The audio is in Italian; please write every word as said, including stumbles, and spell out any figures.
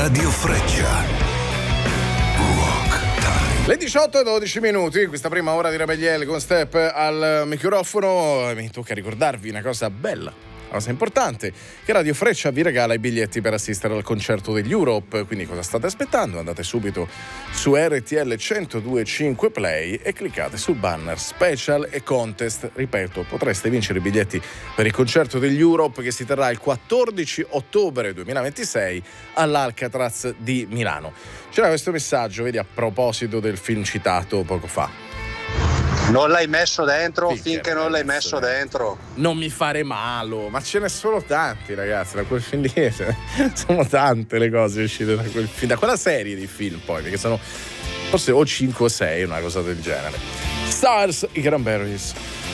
Radio Freccia. Rock Time. Le diciotto e dodici minuti, questa prima ora di Rebelliele con Step al microfono. Mi tocca ricordarvi una cosa bella, una cosa importante, che Radio Freccia vi regala i biglietti per assistere al concerto degli Europe. Quindi cosa state aspettando? Andate subito su R T L centodue e cinque Play e cliccate sul banner Special e Contest. Ripeto, potreste vincere i biglietti per il concerto degli Europe che si terrà il quattordici ottobre duemilaventisei all'Alcatraz di Milano. C'era questo messaggio, vedi, a proposito del film citato poco fa. Non l'hai messo dentro Finché finché non l'hai messo dentro. Non mi fare malo, ma ce ne sono tanti, ragazzi, da quel film lì. Sono tante le cose uscite da quel film, da quella serie di film poi, perché sono forse o cinque o sei, una cosa del genere. Stars, i Cranberries.